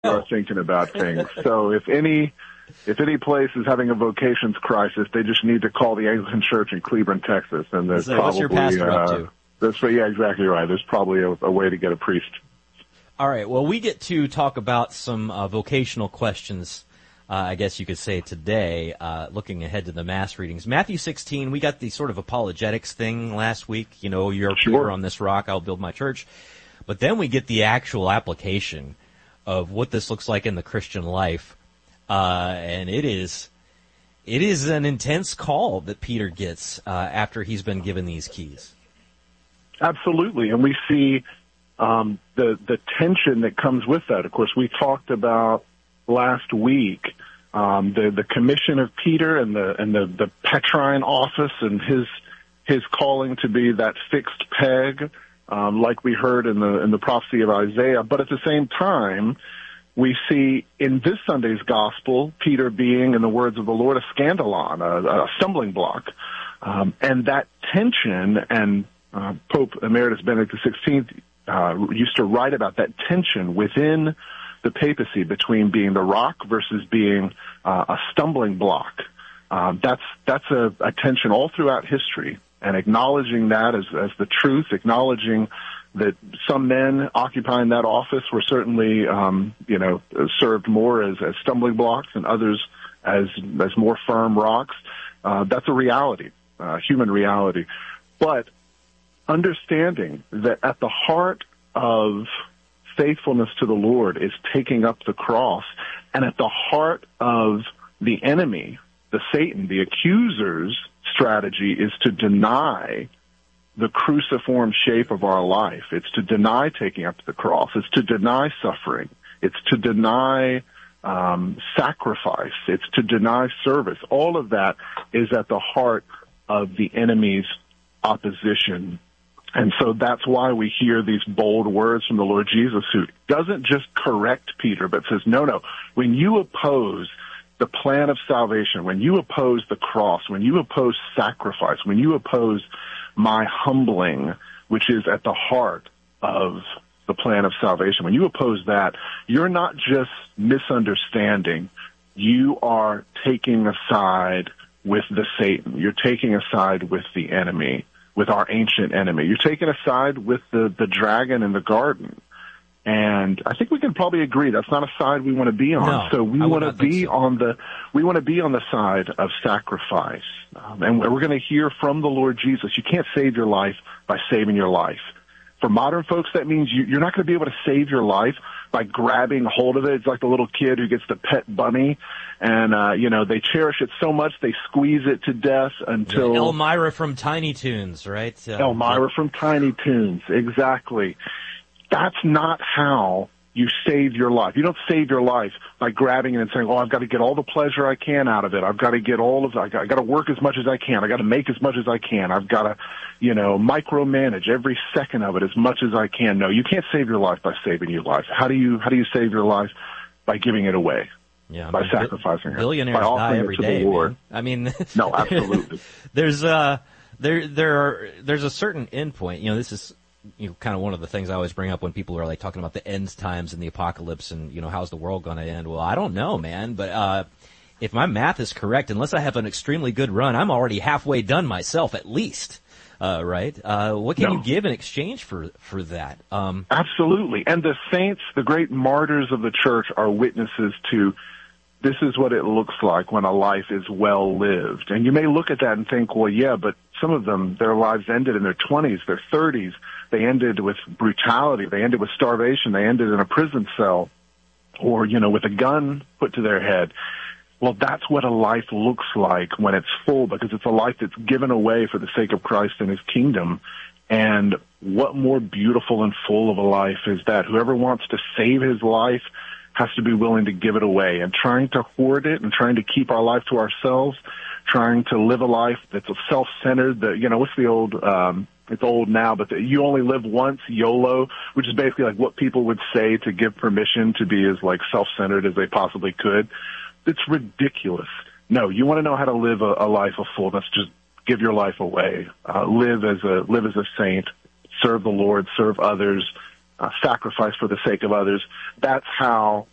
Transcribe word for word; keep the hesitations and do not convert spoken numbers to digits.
are thinking about things. So if any if any place is having a vocations crisis, they just need to call the Anglican Church in Cleveland, Texas, and there's so probably what's your pastor uh, up to? That's yeah, exactly right. There's probably a, a way to get a priest. All right. Well, we get to talk about some uh, vocational questions. Uh, I guess you could say today, uh, looking ahead to the Mass readings. Matthew sixteen, we got the sort of apologetics thing last week. You know, you're Sure. Peter on this rock, I'll build my church. But then we get the actual application of what this looks like in the Christian life. Uh, and it is, it is an intense call that Peter gets, uh, after he's been given these keys. Absolutely. And we see, um, the, the tension that comes with that. Of course, we talked about last week, um, the, the commission of Peter and the, and the, the Petrine office and his, his calling to be that fixed peg, um, like we heard in the, in the prophecy of Isaiah. But at the same time, we see in this Sunday's gospel, Peter being, in the words of the Lord, a scandalon, a, a stumbling block. Um, and that tension, and uh, Pope Emeritus Benedict the sixteenth uh, used to write about that tension within the papacy between being the rock versus being uh, a stumbling block. Um, that's that's a, a tension all throughout history, and acknowledging that as, as the truth, acknowledging that some men occupying that office were certainly, um, you know, served more as, as stumbling blocks and others as as more firm rocks. Uh, that's a reality, uh, human reality. But understanding that at the heart of faithfulness to the Lord is taking up the cross, and at the heart of the enemy, the Satan, the accuser's strategy is to deny the cruciform shape of our life. It's to deny taking up the cross. It's to deny suffering. It's to deny um, sacrifice. It's to deny service. All of that is at the heart of the enemy's opposition. And so that's why we hear these bold words from the Lord Jesus, who doesn't just correct Peter, but says, no, no, when you oppose the plan of salvation, when you oppose the cross, when you oppose sacrifice, when you oppose my humbling, which is at the heart of the plan of salvation, when you oppose that, you're not just misunderstanding. You are taking a side with the Satan. You're taking a side with the enemy, with our ancient enemy. You're taking a side with the, the dragon in the garden. And I think we can probably agree that's not a side we want to be on. No, so we I would want to not think be so. on the we want to be on the side of sacrifice. Um, and we're going to hear from the Lord Jesus. You can't save your life by saving your life. For modern folks, that means you, you're not going to be able to save your life by grabbing hold of it. It's like the little kid who gets the pet bunny, and uh, you know they cherish it so much they squeeze it to death until Elmira from Tiny Toons, right? Uh, Elmira from Tiny Toons, exactly. That's not how you save your life. You don't save your life by grabbing it and saying, oh, I've got to get all the pleasure I can out of it. I've got to get all of, I got, I got to work as much as I can. I got to make as much as I can. I've got to, you know, micromanage every second of it as much as I can. No, you can't save your life by saving your life. How do you, how do you save your life? By giving it away. Yeah, by I mean, sacrificing it. Billionaires by offering die every it to day, the Lord. man. I mean, no, absolutely. there's uh there there are there's a certain endpoint. You know, this is you know kind of one of the things I always bring up when people are like talking about the end times and the apocalypse and you know how's the world going to end. Well, I don't know, man, but uh if my math is correct, unless I have an extremely good run, I'm already halfway done myself at least. Uh, right? Uh, what can no. you give in exchange for for that? Um, Absolutely. And the saints, the great martyrs of the church, are witnesses to this is what it looks like when a life is well lived. And you may look at that and think, well, yeah, but some of them, their lives ended in their twenties, their thirties. They ended with brutality. They ended with starvation. They ended in a prison cell or, you know, with a gun put to their head. Well, that's what a life looks like when it's full, because it's a life that's given away for the sake of Christ and his kingdom. And what more beautiful and full of a life is that? Whoever wants to save his life has to be willing to give it away. And trying to hoard it and trying to keep our life to ourselves, trying to live a life that's self-centered, that, you know, what's the old, um, it's old now, but the, you only live once, YOLO, which is basically like what people would say to give permission to be as like self-centered as they possibly could. It's ridiculous. No, you want to know how to live a, a life of fullness, just give your life away. Uh, live as a, live as a saint, serve the Lord, serve others, uh, sacrifice for the sake of others. That's how